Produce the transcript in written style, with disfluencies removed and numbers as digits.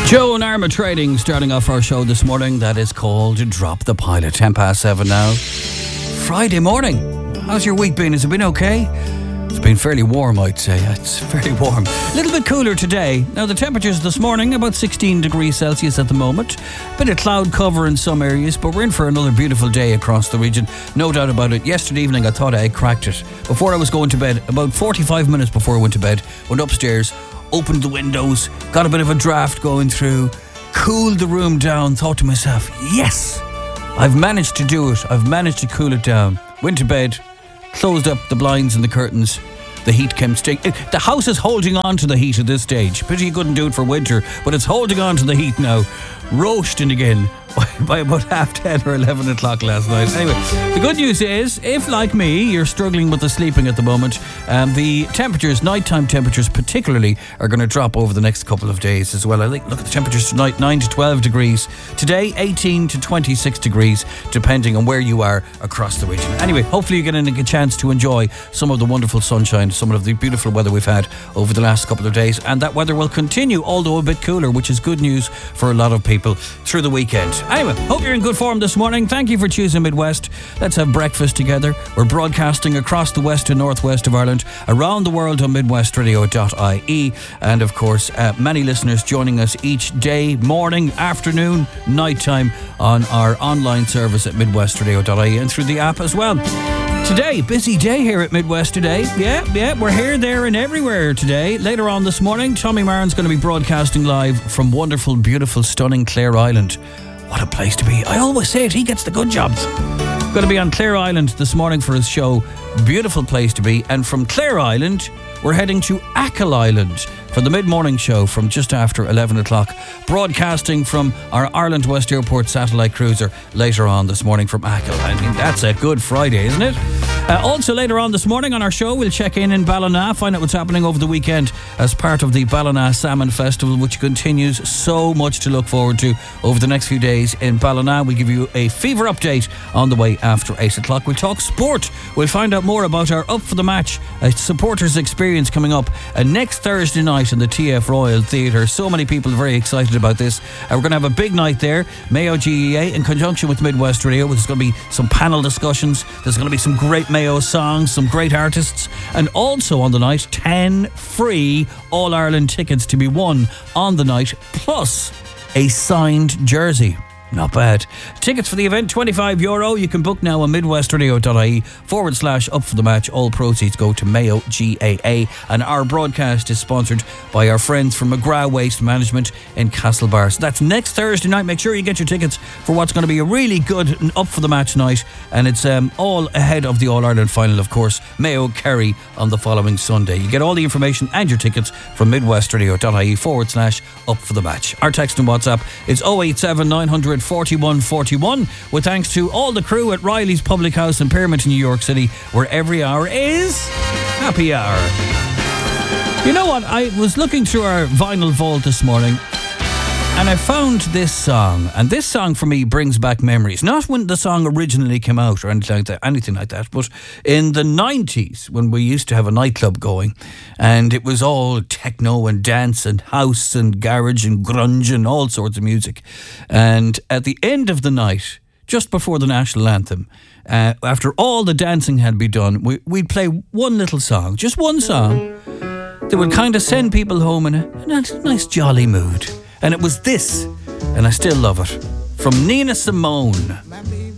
Joe and Arma Trading starting off our show this morning. That is called Drop the Pilot. 7:10 now. Friday morning. How's your week been? Has it been okay? It's been fairly warm, I'd say. It's fairly warm. A little bit cooler today. Now, the temperatures this morning, about 16 degrees Celsius at the moment. Bit of cloud cover in some areas, but we're in for another beautiful day across the region. No doubt about it. Yesterday evening, I thought I cracked it. Before I was going to bed, about 45 minutes before I went to bed, went upstairs, opened the windows, got a bit of a draft going through, cooled the room down, thought to myself, yes, I've managed to do it. I've managed to cool it down. Went to bed, closed up the blinds and the curtains. The heat came the house is holding on to the heat at this stage. Pity you couldn't do it for winter, but it's holding on to the heat now. Roasting again by about 10:30 or 11 o'clock last night. Anyway, the good news is, if like me, you're struggling with the sleeping at the moment, the temperatures, nighttime temperatures particularly, are going to drop over the next couple of days as well. I think, look at the temperatures tonight, 9 to 12 degrees. Today, 18 to 26 degrees, depending on where you are across the region. Anyway, hopefully you're getting a chance to enjoy some of the wonderful sunshine, some of the beautiful weather we've had over the last couple of days, and that weather will continue, although a bit cooler, which is good news for a lot of people through the weekend. Anyway, hope you're in good form this morning. Thank you for choosing Midwest. Let's have breakfast together. We're broadcasting across the west and northwest of Ireland, around the world on midwestradio.ie, and of course, many listeners joining us each day, morning, afternoon, nighttime, on our online service at midwestradio.ie and through the app as well. Today, busy day here at Midwest today. Yeah, we're here, there and everywhere today. Later on this morning, Tommy Maron's going to be broadcasting live from wonderful, beautiful, stunning Clare Island. What a place to be. I always say it, he gets the good jobs. Going to be on Clare Island this morning for his show. Beautiful place to be. And from Clare Island, we're heading to Achill Island for the mid-morning show from just after 11 o'clock, broadcasting from our Ireland West Airport satellite cruiser later on this morning from Achill. I mean, that's a good Friday, isn't it? Also later on this morning on our show, we'll check in Ballina, find out what's happening over the weekend as part of the Ballina Salmon Festival, which continues. So much to look forward to over the next few days in Ballina. We'll give you a fever update on the way after 8 o'clock. We'll talk sport. We'll find out more about our Up for the Match, a supporters experience coming up next Thursday night in the TF Royal Theatre. So many people are very excited about this. We're going to have a big night there. Mayo GEA in conjunction with Midwest Radio. There's going to be some panel discussions. There's going to be some great Mayo songs, some great artists, and also on the night 10 free All-Ireland tickets to be won on the night, plus a signed jersey. Not bad. Tickets for the event, €25. You can book now on midwestradio.ie/up for the match. All proceeds go to Mayo GAA. And our broadcast is sponsored by our friends from McGrath Waste Management in Castlebar. So that's next Thursday night. Make sure you get your tickets for what's going to be a really good Up for the Match night. And it's all ahead of the All-Ireland final, of course. Mayo Kerry on the following Sunday. You get all the information and your tickets from midwestradio.ie/up for the match. Our text and WhatsApp is 087 900 4141, with thanks to all the crew at Riley's Public House in Pyramid, New York City, where every hour is happy hour. You know what? I was looking through our vinyl vault this morning and I found this song, and this song for me brings back memories. Not when the song originally came out or anything like that, but in the 90s when we used to have a nightclub going, and it was all techno and dance and house and garage and grunge and all sorts of music. And at the end of the night, just before the national anthem, after all the dancing had been done, we'd play one little song, just one song, that would kind of send people home in a nice jolly mood. And it was this, and I still love it, from Nina Simone.